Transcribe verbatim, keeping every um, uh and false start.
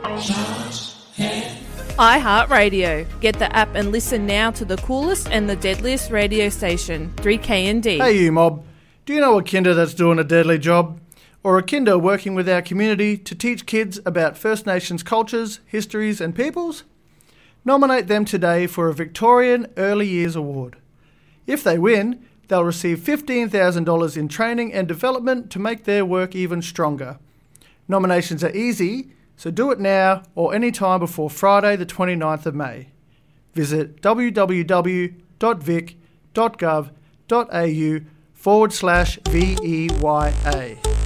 iHeartRadio. Get the app and listen now to the coolest and the deadliest radio station, three K N D. Hey you mob, do you know a kinder that's doing a deadly job? Or a kinder working with our community to teach kids about First Nations cultures, histories and peoples? Nominate them today for a Victorian Early Years Award. If they win, they'll receive fifteen thousand dollars in training and development to make their work even stronger. Nominations are easy, so do it now or any time before Friday the twenty-ninth of May. Visit www.vic.gov.au forward slash V E Y A.